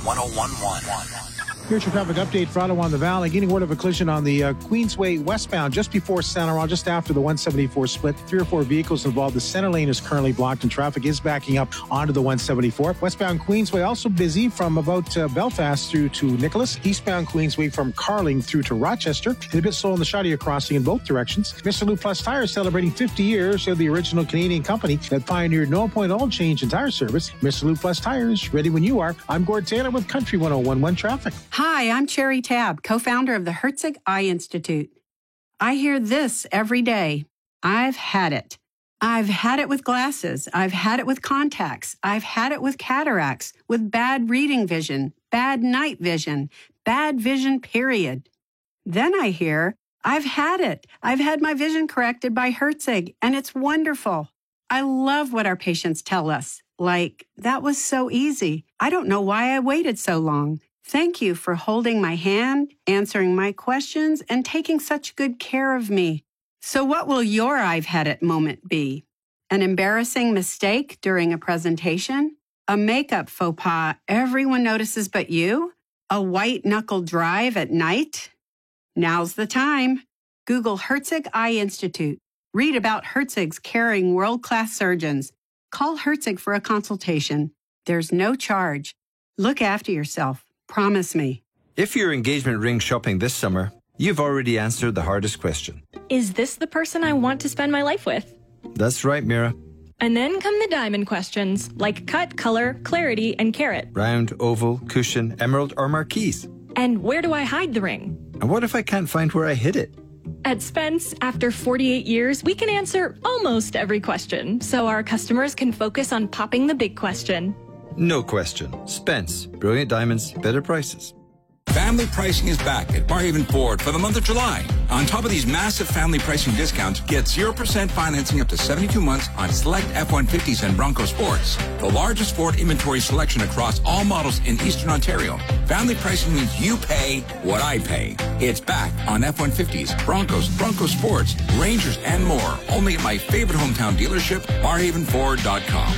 1011. Here's your traffic update for Ottawa and the Valley. Getting word of a collision on the Queensway westbound just before Saint Laurent, just after the 174 split. 3 or 4 vehicles involved. The center lane is currently blocked and traffic is backing up onto the 174. Westbound Queensway also busy from about Belfast through to Nicholas. Eastbound Queensway from Carling through to Rochester. And a bit slow on the Chaudière crossing in both directions. Mr. Lou Plus Tires celebrating 50 years of the original Canadian company that pioneered no-point oil change and tire service. Mr. Lou Plus Tires, ready when you are. I'm Gord Taylor with Country 1011 Traffic. Hi, I'm Cherry Tab, co-founder of the Herzig Eye Institute. I hear this every day. I've had it. I've had it with glasses. I've had it with contacts. I've had it with cataracts, with bad reading vision, bad night vision, bad vision, period. Then I hear, I've had it. I've had my vision corrected by Herzig, and it's wonderful. I love what our patients tell us. Like, that was so easy. I don't know why I waited so long. Thank you for holding my hand, answering my questions, and taking such good care of me. So what will your I've had it moment be? An embarrassing mistake during a presentation? A makeup faux pas everyone notices but you? A white-knuckle drive at night? Now's the time. Google Herzig Eye Institute. Read about Herzig's caring world-class surgeons. Call Herzig for a consultation. There's no charge. Look after yourself. Promise me. If you're engagement ring shopping this summer, you've already answered the hardest question. Is this the person I want to spend my life with? That's right, Mira. And then come the diamond questions, like cut, color, clarity, and carat. Round, oval, cushion, emerald, or marquise. And where do I hide the ring? And what if I can't find where I hid it? At Spence, after 48 years, we can answer almost every question, so our customers can focus on popping the big question. No question. Spence. Brilliant diamonds, better prices. Family pricing is back at Barhaven Ford for the month of July. On top of these massive family pricing discounts, get 0% financing up to 72 months on select F-150s and Bronco Sports. The largest Ford inventory selection across all models in Eastern Ontario. Family pricing means you pay what I pay. It's back on F-150s, Broncos, Bronco Sports, Rangers, and more. Only at my favorite hometown dealership, BarhavenFord.com.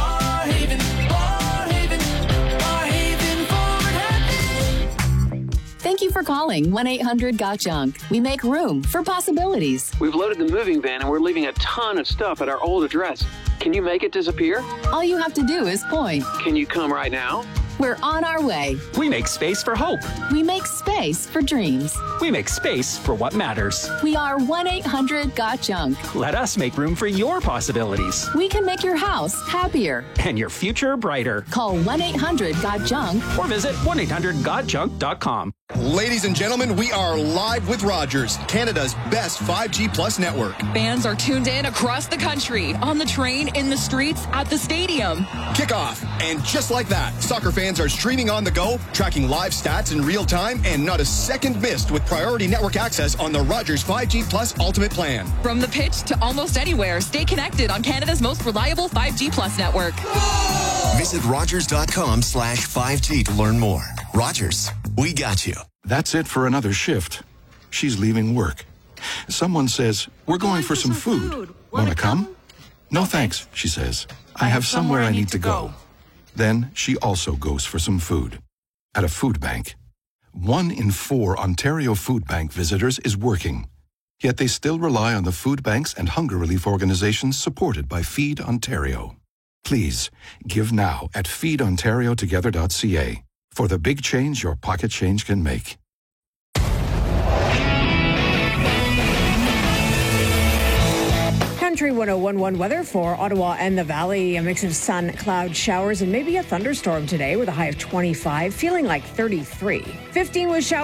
Thank you for calling 1-800-GOT-JUNK. We make room for possibilities. We've loaded the moving van and we're leaving a ton of stuff at our old address. Can you make it disappear? All you have to do is point. Can you come right now? We're on our way. We make space for hope. We make space for dreams. We make space for what matters. We are 1-800-GOT-JUNK. Let us make room for your possibilities. We can make your house happier. And your future brighter. Call 1-800-GOT-JUNK. Or visit 1-800-GOT-JUNK.com. Ladies and gentlemen, we are live with Rogers, Canada's best 5G Plus network. Fans are tuned in across the country, on the train, in the streets, at the stadium. Kickoff. And just like that, soccer fans are streaming on the go, tracking live stats in real time, and not a second missed with priority network access on the Rogers 5G Plus Ultimate Plan. From the pitch to almost anywhere, stay connected on Canada's most reliable 5G Plus network. Visit Rogers.com/5G to learn more. Rogers, we got you. That's it for another shift. She's leaving work. Someone says, we're going for some food. Wanna come? No thanks, she says. I have somewhere I need to go. Then she also goes for some food. At a food bank. 1 in 4 Ontario Food Bank visitors is working. Yet they still rely on the food banks and hunger relief organizations supported by Feed Ontario. Please, give now at feedontariotogether.ca for the big change your pocket change can make. Country 1011 weather for Ottawa and the Valley. A mix of sun, cloud, showers, and maybe a thunderstorm today with a high of 25, feeling like 33. 15 with showers.